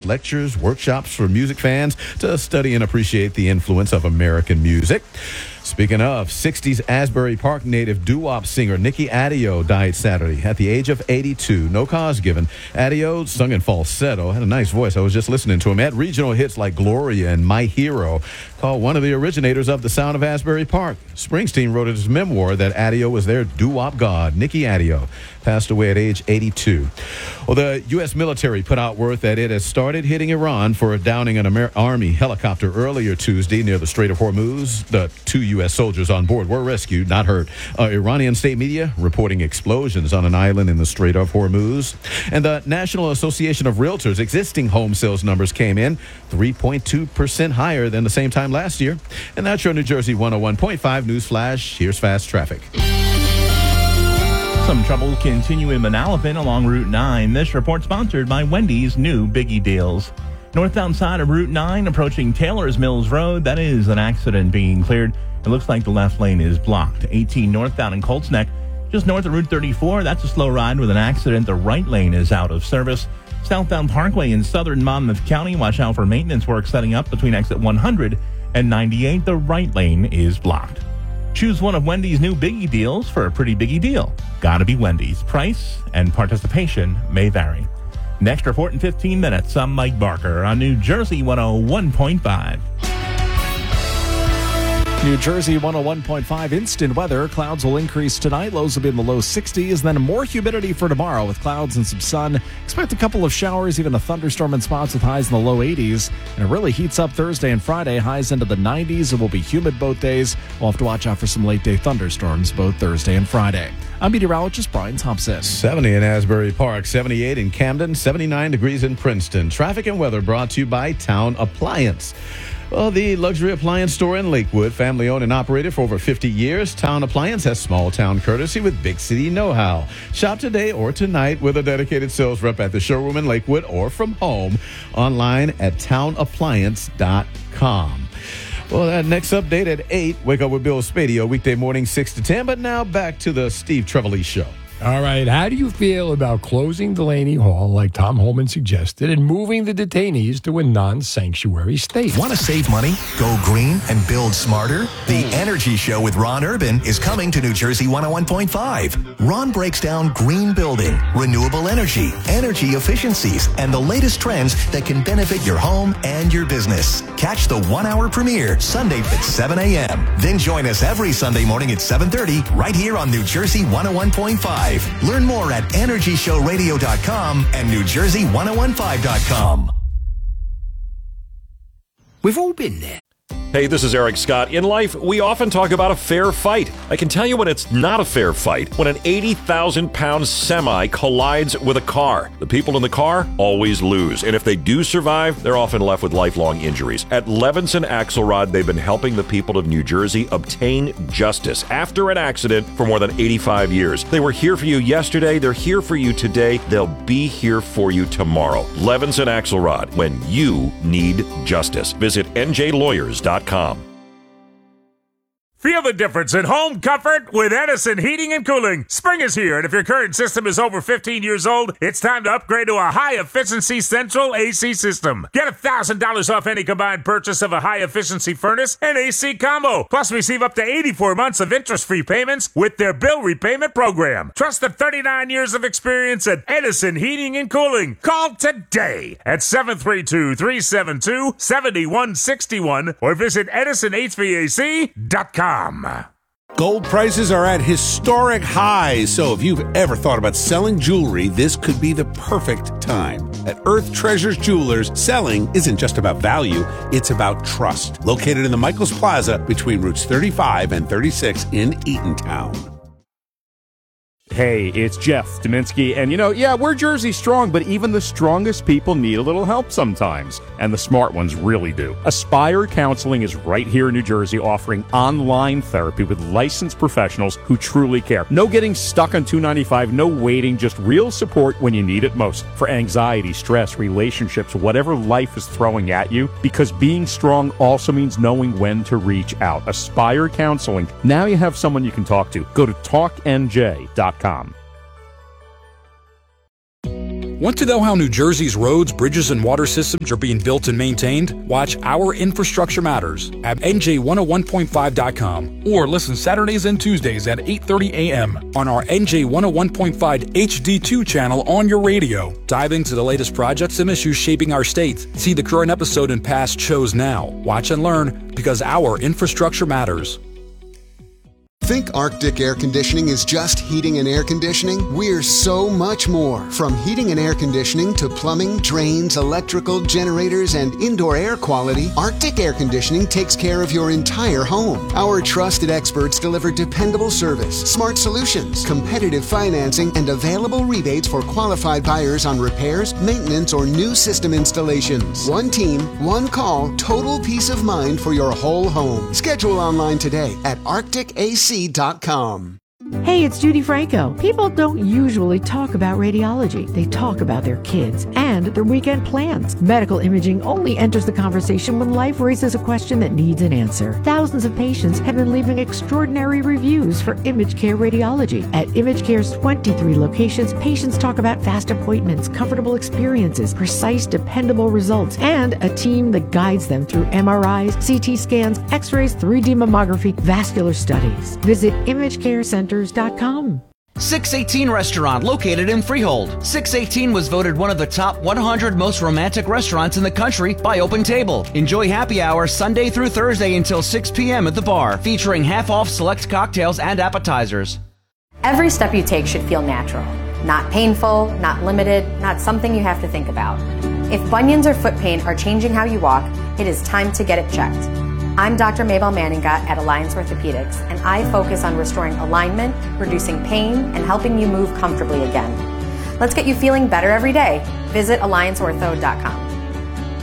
lectures, workshops for music fans to study and appreciate the influence of American music. Speaking of, 60s Asbury Park native doo-wop singer Nicky Adio died Saturday at the age of 82. No cause given. Adio sung in falsetto, had a nice voice. I was just listening to him. Had regional hits like Gloria and My Hero. Called one of the originators of the sound of Asbury Park. Springsteen wrote in his memoir that Adio was their doo-wop god. Nicky Adio passed away at age 82. Well, the U.S. military put out word that it has started hitting Iran for downing an Army helicopter earlier Tuesday near the Strait of Hormuz. The 2 U.S. soldiers on board were rescued, not hurt. Iranian state media reporting explosions on an island in the Strait of Hormuz. And the National Association of Realtors existing home sales numbers came in 3.2% higher than the same time last year. And that's your New Jersey 101.5 News Flash. Here's fast traffic. Some trouble continue in Manalapan along Route 9. This report sponsored by Wendy's new Biggie Deals. Northbound side of Route 9 approaching Taylor's Mills Road. That is an accident being cleared. It looks like the left lane is blocked. 18 northbound in Colts Neck, just north of Route 34. That's a slow ride with an accident. The right lane is out of service. Southbound Parkway in southern Monmouth County. Watch out for maintenance work setting up between exit 100 and 98. The right lane is blocked. Choose one of Wendy's new Biggie Deals for a pretty biggie deal. Gotta be Wendy's. Price and participation may vary. Next report in 15 minutes. I'm Mike Barker on New Jersey 101.5. New Jersey 101.5 instant weather. Clouds will increase tonight. Lows will be in the low 60s. Then more humidity for tomorrow with clouds and some sun. Expect a couple of showers, even a thunderstorm in spots with highs in the low 80s. And it really heats up Thursday and Friday. Highs into the 90s. It will be humid both days. We'll have to watch out for some late day thunderstorms both Thursday and Friday. I'm meteorologist Brian Thompson. 70 in Asbury Park, 78 in Camden, 79 degrees in Princeton. Traffic and weather brought to you by Town Appliance. Well, the luxury appliance store in Lakewood, family owned and operated for over 50 years, Town Appliance has small town courtesy with big city know-how. Shop today or tonight with a dedicated sales rep at the showroom in Lakewood or from home online at townappliance.com. Well, that next update at 8, Wake Up with Bill Spadio, weekday morning 6 to 10. But now back to the Steve Trevelise Show. All right, how do you feel about closing Delaney Hall like Tom Holman suggested and moving the detainees to a non-sanctuary state? Want to save money, go green, and build smarter? The Energy Show with Ron Urban is coming to New Jersey 101.5. Ron breaks down green building, renewable energy, energy efficiencies, and the latest trends that can benefit your home and your business. Catch the 1-hour premiere Sunday at 7 a.m. Then join us every Sunday morning at 7:30 right here on New Jersey 101.5. Learn more at EnergyShowRadio.com and NewJersey1015.com. We've all been there. Hey, this is Eric Scott. In life, we often talk about a fair fight. I can tell you when it's not a fair fight, when an 80,000-pound semi collides with a car. The people in the car always lose, and if they do survive, they're often left with lifelong injuries. At Levinson Axelrod, they've been helping the people of New Jersey obtain justice after an accident for more than 85 years. They were here for you yesterday, they're here for you today, they'll be here for you tomorrow. Levinson Axelrod, when you need justice. Visit njlawyers.com. Feel the difference in home comfort with Edison Heating and Cooling. Spring is here, and if your current system is over 15 years old, it's time to upgrade to a high-efficiency central AC system. Get $1,000 off any combined purchase of a high-efficiency furnace and AC combo. Plus, receive up to 84 months of interest-free payments with their bill repayment program. Trust the 39 years of experience at Edison Heating and Cooling. Call today at 732-372-7161 or visit EdisonHVAC.com. Gold prices are at historic highs, so if you've ever thought about selling jewelry, this could be the perfect time. At Earth Treasures Jewelers, selling isn't just about value, it's about trust. Located in the Michaels Plaza between routes 35 and 36 in Eatontown. Hey, it's Jeff Dominski, and we're Jersey strong, but even the strongest people need a little help sometimes, and the smart ones really do. Aspire Counseling is right here in New Jersey, offering online therapy with licensed professionals who truly care. No getting stuck on $295, no waiting, just real support when you need it most. For anxiety, stress, relationships, whatever life is throwing at you, because being strong also means knowing when to reach out. Aspire Counseling. Now you have someone you can talk to. Go to talknj.com. Want to know how New Jersey's roads, bridges, and water systems are being built and maintained? Watch Our Infrastructure Matters at NJ101.5.com or listen Saturdays and Tuesdays at 8:30 a.m. on our NJ101.5 HD2 channel on your radio. Dive into the latest projects and issues shaping our state. See the current episode and past shows now. Watch and learn because our infrastructure matters. Think Arctic Air Conditioning is just heating and air conditioning? We're so much more. From heating and air conditioning to plumbing, drains, electrical, generators, and indoor air quality, Arctic Air Conditioning takes care of your entire home. Our trusted experts deliver dependable service, smart solutions, competitive financing, and available rebates for qualified buyers on repairs, maintenance, or new system installations. One team, one call, total peace of mind for your whole home. Schedule online today at arcticac.com. Hey, it's Judy Franco. People don't usually talk about radiology. They talk about their kids and their weekend plans. Medical imaging only enters the conversation when life raises a question that needs an answer. Thousands of patients have been leaving extraordinary reviews for ImageCare Radiology. At ImageCare's 23 locations, patients talk about fast appointments, comfortable experiences, precise, dependable results, and a team that guides them through MRIs, CT scans, X-rays, 3D mammography, vascular studies. Visit ImageCareCenters.com. 618 Restaurant, located in Freehold. 618 was voted one of the top 100 most romantic restaurants in the country by Open Table. Enjoy happy hour Sunday through Thursday until 6 p.m. at the bar, featuring half-off select cocktails and appetizers. Every step you take should feel natural. Not painful, not limited, not something you have to think about. If bunions or foot pain are changing how you walk, it is time to get it checked. I'm Dr. Mabel Manninga at Alliance Orthopedics, and I focus on restoring alignment, reducing pain, and helping you move comfortably again. Let's get you feeling better every day. Visit AllianceOrtho.com.